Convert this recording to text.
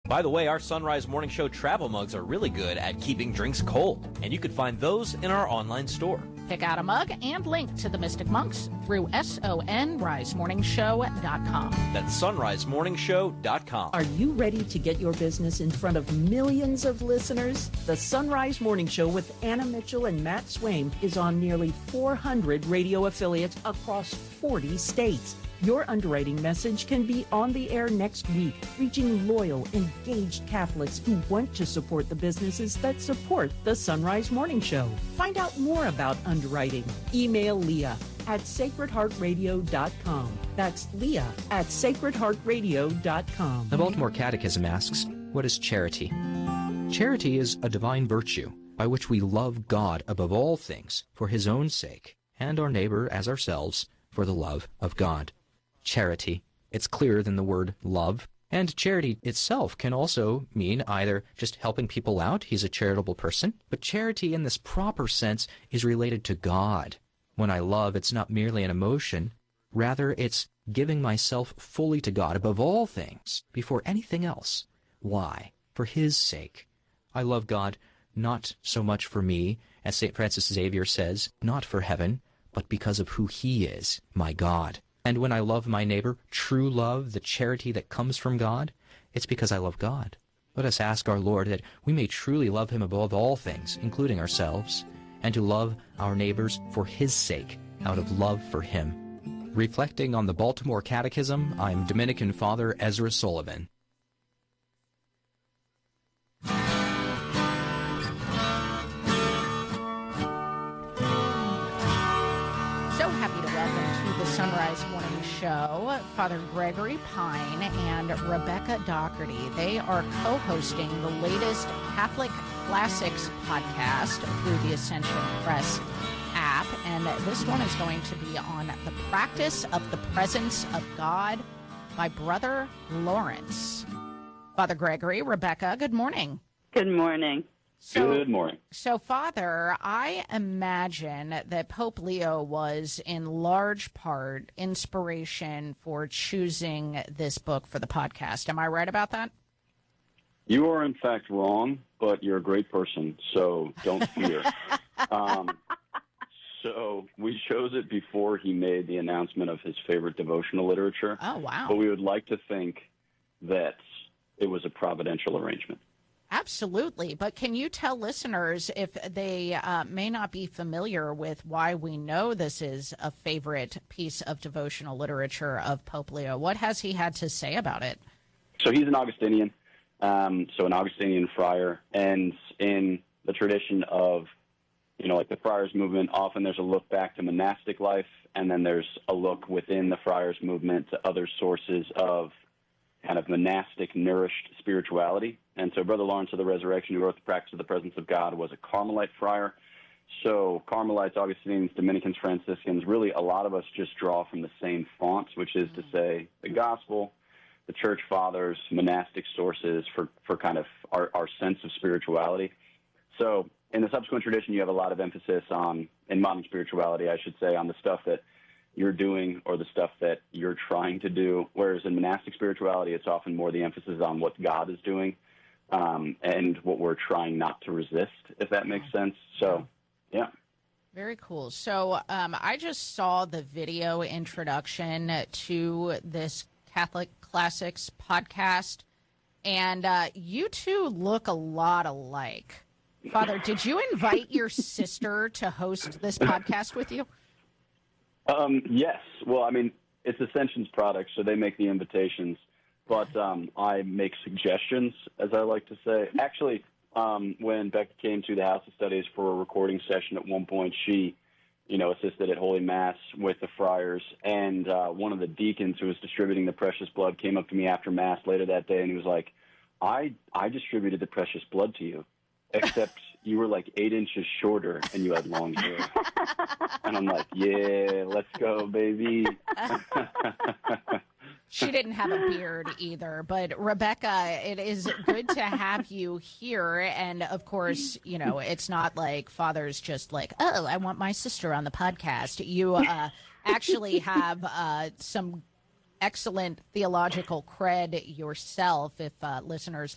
By the way, our Sunrise Morning Show travel mugs are really good at keeping drinks cold, and you can find those in our online store. Pick out a mug and link to the Mystic Monks through sunrisemorningshow.com. That's sunrisemorningshow.com. Are you ready to get your business in front of millions of listeners? The Sunrise Morning Show with Anna Mitchell and Matt Swaim is on nearly 400 radio affiliates across 40 states. Your underwriting message can be on the air next week, reaching loyal, engaged Catholics who want to support the businesses that support the Sunrise Morning Show. Find out more about underwriting. Email Leah at sacredheartradio.com. That's Leah at sacredheartradio.com. The Baltimore Catechism asks, what is charity? Charity is a divine virtue by which we love God above all things for his own sake, and our neighbor as ourselves for the love of God. Charity. It's clearer than the word love. And charity itself can also mean either just helping people out, he's a charitable person, but charity in this proper sense is related to God. When I love, it's not merely an emotion, rather it's giving myself fully to God above all things, before anything else. Why? For his sake. I love God not so much for me, as St. Francis Xavier says, not for heaven, but because of who he is, my God. And when I love my neighbor, true love, the charity that comes from God, it's because I love God. Let us ask our Lord that we may truly love him above all things, including ourselves, and to love our neighbors for his sake, out of love for him. Reflecting on the Baltimore Catechism, I'm Dominican Father Ezra Sullivan. Sunrise Morning Show, Father Gregory Pine and Rebecca Doherty. They are co-hosting the latest Catholic Classics podcast through the Ascension Press app, and this one is going to be on the practice of the presence of God by Brother Lawrence. Father Gregory, Rebecca, good morning. Good morning. Good morning. So, Father, I imagine that Pope Leo was in large part inspiration for choosing this book for the podcast. Am I right about that? You are, in fact, wrong, but you're a great person, so don't fear. So we chose it before he made the announcement of his favorite devotional literature. Oh, wow. But we would like to think that it was a providential arrangement. Absolutely. But can you tell listeners, if they may not be familiar with why we know this is a favorite piece of devotional literature of Pope Leo, what has he had to say about it? So he's an Augustinian, so an Augustinian friar. And in the tradition of, like the friars movement, often there's a look back to monastic life, and then there's a look within the friars movement to other sources of kind of monastic, nourished spirituality. And so Brother Lawrence of the Resurrection, who wrote The Practice of the Presence of God, was a Carmelite friar. So Carmelites, Augustinians, Dominicans, Franciscans, really a lot of us just draw from the same font, which is to say the gospel, the church fathers, monastic sources for kind of our sense of spirituality. So in the subsequent tradition, you have a lot of emphasis on, in modern spirituality, I should say, on the stuff that you're doing or the stuff that you're trying to do, whereas in monastic spirituality, it's often more the emphasis on what God is doing and what we're trying not to resist, if that makes sense. So, yeah. Very cool. So I just saw the video introduction to this Catholic Classics podcast, and you two look a lot alike. Father, did you invite your sister to host this podcast with you? Yes. Well, I mean, it's Ascension's product, so they make the invitations, but I make suggestions, as I like to say. Actually, when Becca came to the House of Studies for a recording session at one point, she, assisted at Holy Mass with the friars, and one of the deacons who was distributing the precious blood came up to me after Mass later that day, and he was like, I distributed the precious blood to you, except you were like 8 inches shorter and you had long hair. And I'm like, yeah, let's go, baby. She didn't have a beard either. But, Rebecca, it is good to have you here. And, of course, it's not like Father's just like, oh, I want my sister on the podcast. You actually have some excellent theological cred yourself. If listeners